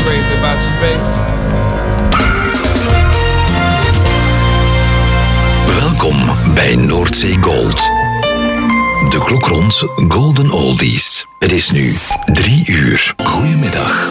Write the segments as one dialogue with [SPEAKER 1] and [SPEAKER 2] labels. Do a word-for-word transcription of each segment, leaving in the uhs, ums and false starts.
[SPEAKER 1] crazy about you, baby.
[SPEAKER 2] Welkom bij Noordzee Gold. De klok rond Golden Oldies. Het is nu drie uur. Goedemiddag.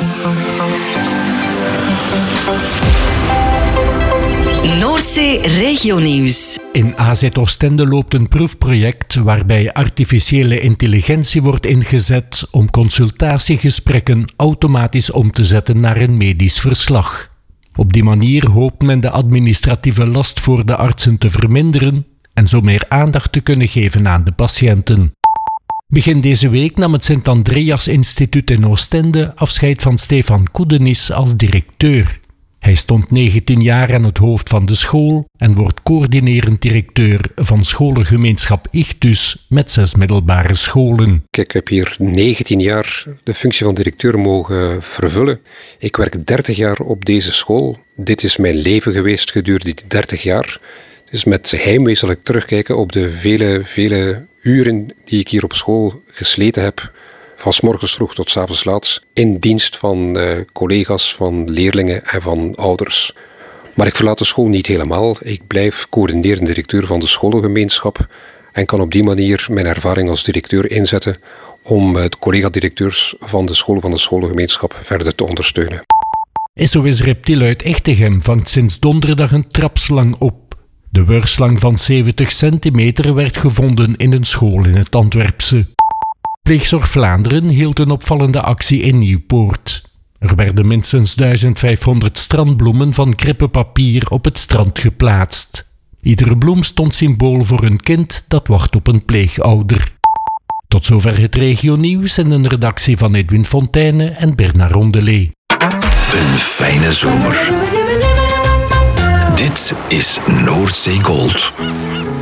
[SPEAKER 3] Noordzee Regionieuws.
[SPEAKER 4] In A Z Oostende loopt een proefproject waarbij artificiële intelligentie wordt ingezet om consultatiegesprekken automatisch om te zetten naar een medisch verslag. Op die manier hoopt men de administratieve last voor de artsen te verminderen en zo meer aandacht te kunnen geven aan de patiënten. Begin deze week nam het Sint-Andreas Instituut in Oostende afscheid van Stefan Koedenis als directeur. Hij stond negentien jaar aan het hoofd van de school en wordt coördinerend directeur van scholengemeenschap Ichthus met zes middelbare scholen.
[SPEAKER 5] Ik heb hier negentien jaar de functie van directeur mogen vervullen. Ik werk dertig jaar op deze school. Dit is mijn leven geweest gedurende die dertig jaar. Dus met heimwee zal ik terugkijken op de vele, vele uren die ik hier op school gesleten heb. Van 's morgens vroeg tot 's avonds laat, in dienst van uh, collega's, van leerlingen en van ouders. Maar ik verlaat de school niet helemaal. Ik blijf coördinerend directeur van de scholengemeenschap en kan op die manier mijn ervaring als directeur inzetten om uh, de collega-directeurs van de scholen van de scholengemeenschap verder te ondersteunen.
[SPEAKER 4] S O S Reptiel uit Echtegem vangt sinds donderdag een trapslang op. De wurfslang van zeventig centimeter werd gevonden in een school in het Antwerpse. Pleegzorg Vlaanderen hield een opvallende actie in Nieuwpoort. Er werden minstens duizend vijfhonderd strandbloemen van krippenpapier op het strand geplaatst. Iedere bloem stond symbool voor een kind dat wacht op een pleegouder. Tot zover het regionieuws en een redactie van Edwin Fontaine en Bernard Rondelet.
[SPEAKER 2] Een fijne zomer. Dit is Noordzee Gold.